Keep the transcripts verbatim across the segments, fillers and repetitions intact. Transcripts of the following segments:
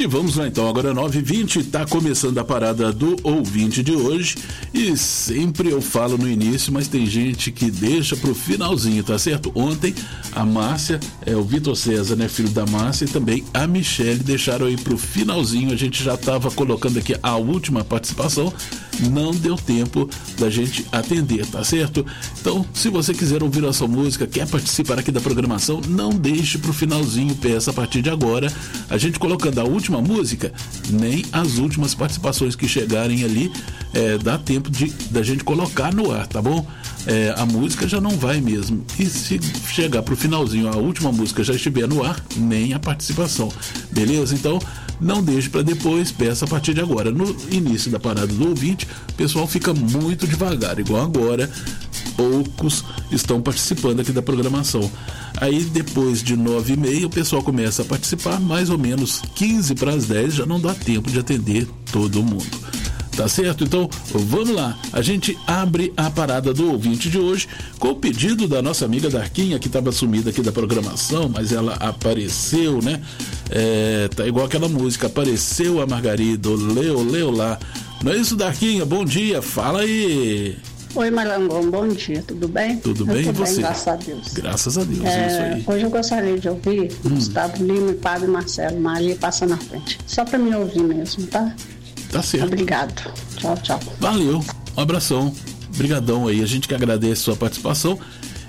vamos lá então, agora nove e vinte, tá começando a parada do ouvinte de hoje e sempre eu falo no início, mas tem gente que deixa pro finalzinho, tá certo? Ontem a Márcia, é, o Vitor César, né, filho da Márcia, e também a Michele deixaram aí pro finalzinho, a gente já tava colocando aqui a última participação, não deu tempo da gente atender, tá certo? Então, se você quiser ouvir a sua música, quer participar aqui da programação, não deixe pro finalzinho, peça a partir de agora, a gente colocando a última música, nem as últimas participações que chegarem ali, é, dá tempo de da gente colocar no ar, tá bom? É, a música já não vai mesmo, e se chegar pro finalzinho, a última música já estiver no ar, nem a participação, beleza? Então, não deixe para depois, peça a partir de agora. No início da parada do ouvinte, o pessoal fica muito devagar, igual agora, poucos estão participando aqui da programação. Aí depois de nove e meia o pessoal começa a participar, mais ou menos quinze para as dez, já não dá tempo de atender todo mundo. Tá certo? Então, vamos lá. A gente abre a parada do ouvinte de hoje com o pedido da nossa amiga Darquinha, que estava sumida aqui da programação, mas ela apareceu, né? É, tá igual aquela música, apareceu a Margarida, leu, leu lá. Não é isso, Darquinha? Bom dia, fala aí. Oi, Malangon, bom dia, tudo bem? Tudo bem, e você? Bem, graças a Deus. Graças a Deus, é, é isso aí. Hoje eu gostaria de ouvir hum. Gustavo Lima e Padre Marcelo, Maria passa na frente. Só para me ouvir mesmo, tá? Tá certo. Obrigado. Tchau, tchau. Valeu, um abração. Obrigadão aí, a gente que agradece a sua participação.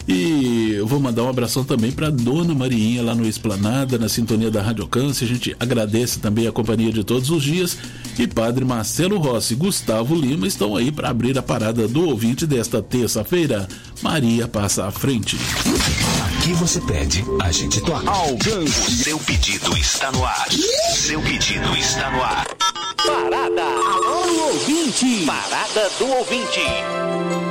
E eu vou mandar um abração também para Dona Mariinha lá no Esplanada, na sintonia da Rádio Câncer. A gente agradece também a companhia de todos os dias. E Padre Marcelo Rossi e Gustavo Lima estão aí para abrir a parada do ouvinte desta terça-feira. Maria passa à frente. Aqui você pede, a gente toca. Alcance. Seu pedido está no ar. Seu pedido está no ar. Parada. Alô, ouvinte. Parada do ouvinte.